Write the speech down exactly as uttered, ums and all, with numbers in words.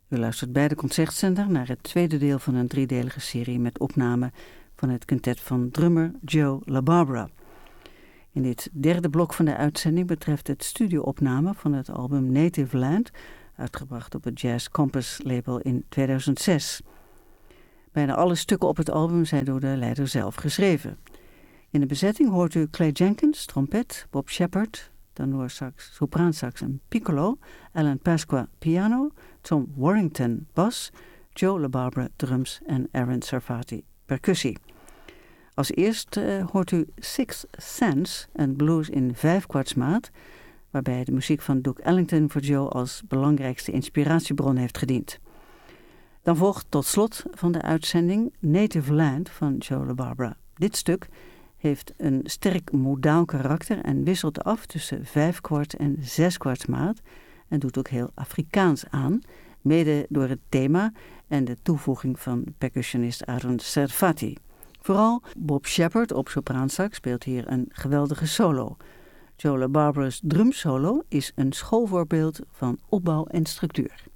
U luistert bij de Concertzender naar het tweede deel van een driedelige serie met opname van het quintet van drummer Joe LaBarbera. In dit derde blok van de uitzending betreft het studioopname van het album Native Land, uitgebracht op het Jazz Compass label in tweeduizend zes. Bijna alle stukken op het album zijn door de leider zelf geschreven. In de bezetting hoort u Clay Jenkins, trompet, Bob Shepard, tenorsax, sopraansax en piccolo, Alan Pasqua, piano, Tom Warrington, bas, Joe LaBarbera, drums en Aaron Sarfati, percussie. Als eerst uh, hoort u Sixth Sense, een blues in vijfkwartsmaat, waarbij de muziek van Duke Ellington voor Joe als belangrijkste inspiratiebron heeft gediend. Dan volgt tot slot van de uitzending Native Land van Joe LaBarbera. Dit stuk heeft een sterk modaal karakter en wisselt af tussen vijfkwart en zeskwartsmaat en doet ook heel Afrikaans aan, mede door het thema en de toevoeging van percussionist Aaron Sarfati. Vooral Bob Shepard op sopraansax speelt hier een geweldige solo. Joe LaBarbera's drumsolo is een schoolvoorbeeld van opbouw en structuur.